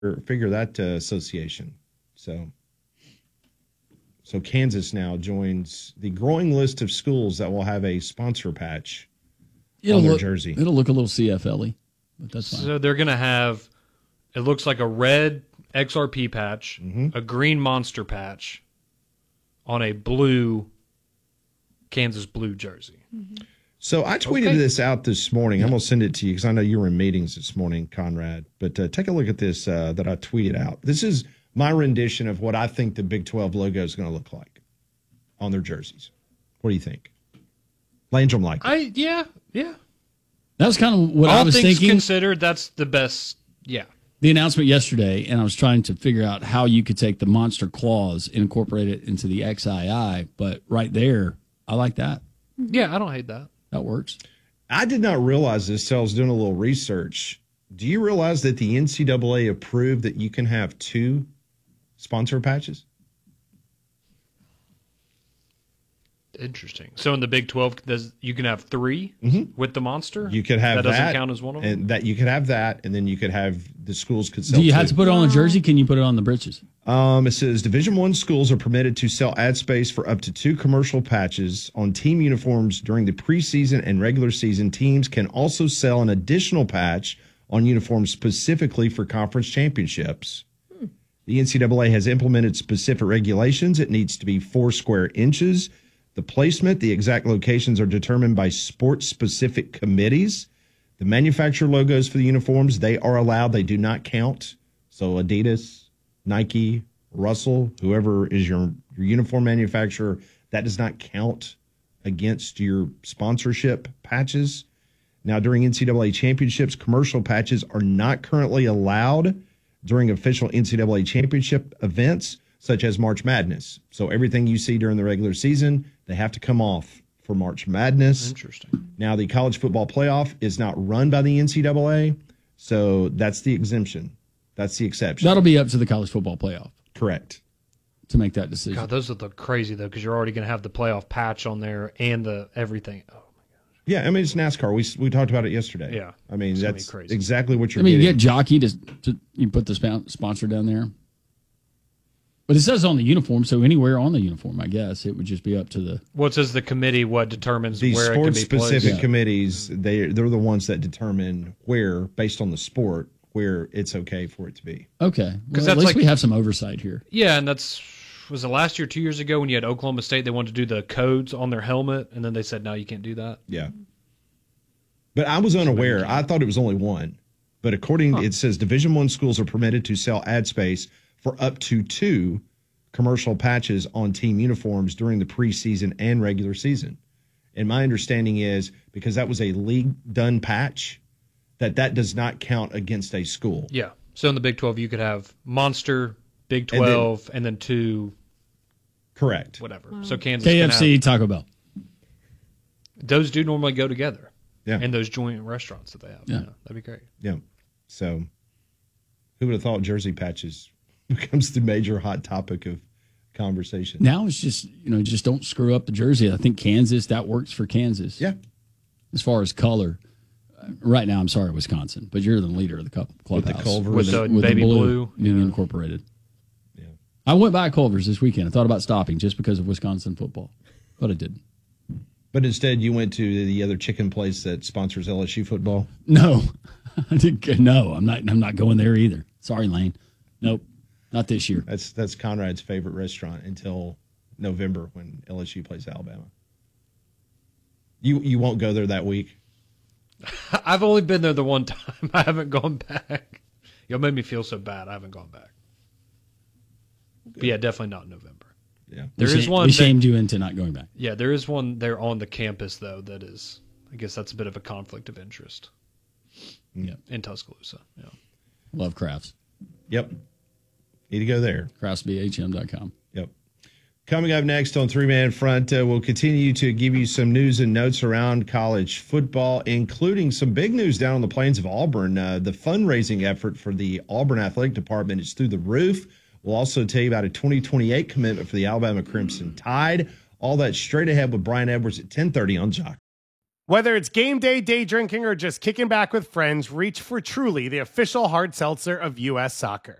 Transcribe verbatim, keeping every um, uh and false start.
figure that uh, association. So, so Kansas now joins the growing list of schools that will have a sponsor patch it'll on their look, jersey. It'll look a little C F L-y, but that's fine. So they're going to have, it looks like a red X R P patch, mm-hmm. a green Monster patch on a blue Kansas blue jersey. Mm-hmm. So I tweeted okay. this out this morning. I'm going to send it to you because I know you were in meetings this morning, Conrad. But uh, take a look at this uh, that I tweeted out. This is my rendition of what I think the Big twelve logo is going to look like on their jerseys. What do you think? Landrum like it. I yeah, yeah. That was kind of what All I was things thinking. considered, that's the best. Yeah. The announcement yesterday, and I was trying to figure out how you could take the monster clause and incorporate it into the X I I, but right there, I like that. Yeah, I don't hate that. That works. I did not realize this until I was doing a little research. Do you realize that the N C double A approved that you can have two sponsor patches? Interesting. So in the Big twelve, does you can have three mm-hmm. with the Monster? You could have that. That doesn't count as one of them? And that you could have that, and then you could have the schools could sell Do you two. have to put it on the jersey? Can you put it on the breeches? Um, it says Division One schools are permitted to sell ad space for up to two commercial patches on team uniforms during the preseason and regular season. Teams can also sell an additional patch on uniforms specifically for conference championships. Hmm. The N C double A has implemented specific regulations. It needs to be four square inches. The placement, the exact locations are determined by sport-specific committees. The manufacturer logos for the uniforms, they are allowed. They do not count. So Adidas, Nike, Russell, whoever is your, your uniform manufacturer, that does not count against your sponsorship patches. Now, during N C double A championships, commercial patches are not currently allowed during official N C double A championship events, such as March Madness. So everything you see during the regular season, they have to come off for March Madness. Interesting. Now, the college football playoff is not run by the N C double A, so that's the exemption. That's the exception. That'll be up to the college football playoff. Correct. To make that decision. God, those look crazy, though, because you're already going to have the playoff patch on there and the everything. Oh, my gosh. Yeah, I mean, it's NASCAR. We we talked about it yesterday. Yeah. I mean, It's gonna that's be crazy. exactly what you're I mean, getting. you get jockey to, to you put the sp- sponsor down there. But it says on the uniform, so anywhere on the uniform, I guess it would just be up to the. What says the committee? What determines These where it can be placed? sport-specific Yeah. committees, they they're the ones that determine where, based on the sport, where it's okay for it to be. Okay, well, that's at least like- we have some oversight here. Yeah, and that's was it last year, two years ago, when you had Oklahoma State. They wanted to do the codes on their helmet, and then they said, "No, you can't do that." Yeah. But I was unaware. I thought it was only one. But according, Huh. it says Division One schools are permitted to sell ad space for up to two commercial patches on team uniforms during the preseason and regular season. And my understanding is because that was a league done patch, that that does not count against a school. Yeah. So in the Big twelve, you could have Monster, Big And then- twelve, and then, two, Correct. whatever. So Kansas K can F C, have- Taco Bell. those do normally go together. Yeah. In those joint restaurants that they have. Yeah. Yeah, that'd be great. Yeah. So who would have thought jersey patches becomes the major hot topic of conversation? Now it's just, you know, just don't screw up the jersey. I think Kansas, that works for Kansas. Yeah. As far as color. Uh, right now, I'm sorry, Wisconsin, but you're the leader of the club, With the clubhouse. Culvers. With the baby blue, being yeah. incorporated. Yeah. I went by Culver's this weekend. I thought about stopping just because of Wisconsin football, but I didn't. But instead, you went to the other chicken place that sponsors L S U football. No, I didn't. No, I'm not. I'm not going there either. Sorry, Lane. Nope, not this year. That's that's Conrad's favorite restaurant until November when L S U plays Alabama. You you won't go there that week. I've only been there the one time. I haven't gone back. Y'all made me feel so bad. I haven't gone back. But yeah, definitely not in November. Yeah. There we is shame- one. We that- shamed you into not going back. Yeah, there is one there on the campus, though, that is, I guess that's a bit of a conflict of interest. Yeah. In Tuscaloosa. Yeah. Love Crafts. Yep. Need to go there. crafts b h m dot com. Yep. Coming up next on Three Man Front, uh, we'll continue to give you some news and notes around college football, including some big news down on the plains of Auburn. Uh, the fundraising effort for the Auburn Athletic Department is through the roof. We'll also tell you about a twenty twenty-eight commitment for the Alabama Crimson Tide. All that straight ahead with Brian Edwards at ten thirty on Jock. Whether it's game day, day drinking, or just kicking back with friends, reach for Truly, the official hard seltzer of U S Soccer.